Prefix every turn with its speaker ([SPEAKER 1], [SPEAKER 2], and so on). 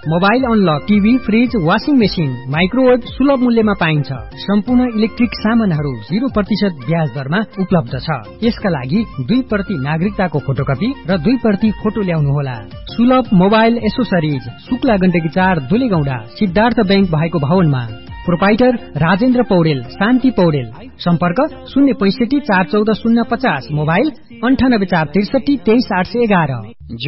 [SPEAKER 1] Mobile unlock, TV, fridge, washing machine, microwave सुलभ मूल्यमा पाइन्छ। सम्पूर्ण इलेक्ट्रिक सामानहरू 0% ब्याज दरमा उपलब्ध छ। यसका लागि 2 नागरिकताको फोटोकपी र 2 फोटो ल्याउनुहोला। सुलभ mobile accessories, Shukla Gandaki 4 Dulegaunda, Siddhartha bank भएको भवनमा। प्रोपाइटर राजेन्द्र पौडेल, शान्ति पौडेल। सम्पर्क 065 414 050, मोबाइल 98 463 23811।